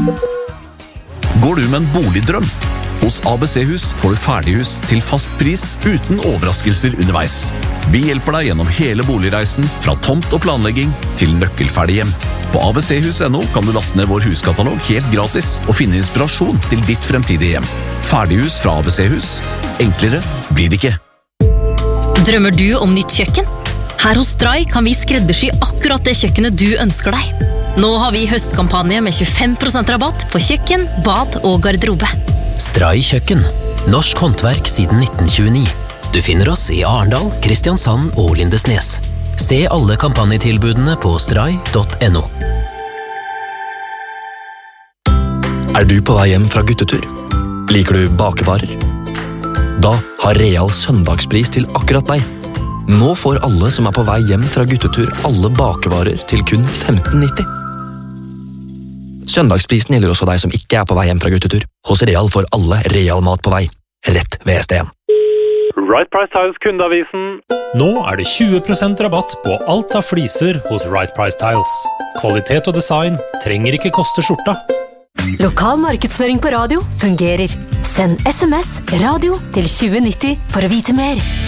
Går du med en boligdrøm? Hos ABC-hus får du ferdighus til fast pris uten overraskelser underveis. Vi hjelper deg gjennom hele boligreisen, fra tomt og planlegging til nøkkelferdig hjem. På abchus.no kan du laste ned vår huskatalog helt gratis og finne inspirasjon til ditt fremtidige hjem. Ferdighus fra ABC-hus. Enklere blir det ikke. Drømmer du om nytt kjøkken? Her hos Stray kan vi skreddersy akkurat det kjøkkenet du ønsker deg. Nå har vi høstkampanje med 25% rabatt på kjøkken, bad og garderobe. Stray kjøkken. Norsk håndverk siden 1929. Du finner oss i Arendal, Kristiansand og Lindesnes. Se alle kampanjetilbudene på stray.no. Du på vei hjem fra guttetur? Liker du bakevarer? Da har Real søndagspris til akkurat deg. Nå får alle som på vei hjem fra guttetur alle bakevarer til kun 15,90. Søndagsprisen gjelder også deg som ikke på vei hjem fra guttetur. Hos Real får alle Real mat på vei. Rett ved SDN. Right Price Tiles kundeavisen. Nå det 20% rabatt på alt av fliser hos Right Price Tiles. Kvalitet og design trenger ikke koste skjorta. Lokal markedsføring på radio fungerer. Send SMS radio til 2090 for å vite mer.